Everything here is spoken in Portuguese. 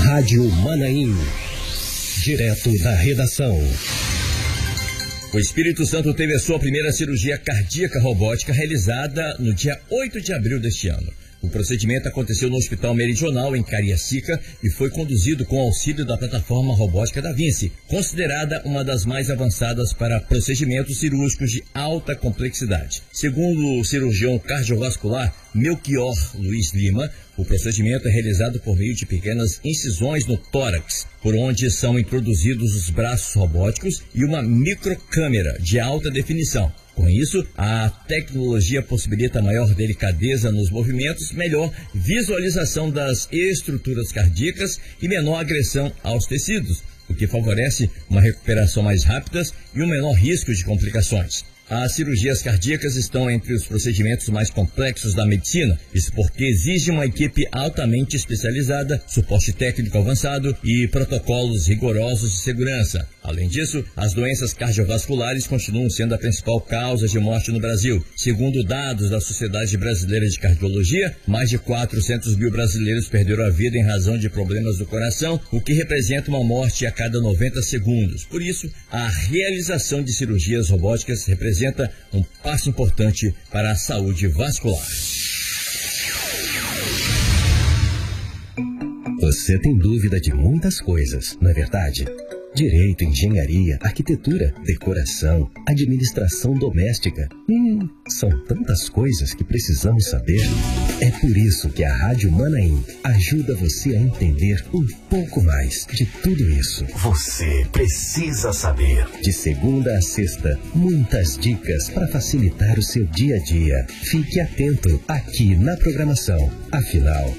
Rádio Manaim. Direto da redação. O Espírito Santo teve a sua primeira cirurgia cardíaca robótica realizada no dia 8 de abril deste ano. O procedimento aconteceu no Hospital Meridional, em Cariacica, e foi conduzido com auxílio da plataforma robótica da Vinci, considerada uma das mais avançadas para procedimentos cirúrgicos de alta complexidade. Segundo o cirurgião cardiovascular Melchior Luiz Lima, o procedimento é realizado por meio de pequenas incisões no tórax, por onde são introduzidos os braços robóticos e uma microcâmera de alta definição. Com isso, a tecnologia possibilita maior delicadeza nos movimentos, melhor visualização das estruturas cardíacas e menor agressão aos tecidos, o que favorece uma recuperação mais rápida e um menor risco de complicações. As cirurgias cardíacas estão entre os procedimentos mais complexos da medicina, isso porque exige uma equipe altamente especializada, suporte técnico avançado e protocolos rigorosos de segurança. Além disso, as doenças cardiovasculares continuam sendo a principal causa de morte no Brasil. Segundo dados da Sociedade Brasileira de Cardiologia, mais de 400 mil brasileiros perderam a vida em razão de problemas do coração, o que representa uma morte a cada 90 segundos. Por isso, a realização de cirurgias robóticas representa um passo importante para a saúde vascular. Você tem dúvida de muitas coisas, não é verdade? Direito, engenharia, arquitetura, decoração, administração doméstica. São tantas coisas que precisamos saber. É por isso que a Rádio Manaim ajuda você a entender um pouco mais de tudo isso. Você precisa saber. De segunda a sexta, muitas dicas para facilitar o seu dia a dia. Fique atento aqui na programação. Afinal,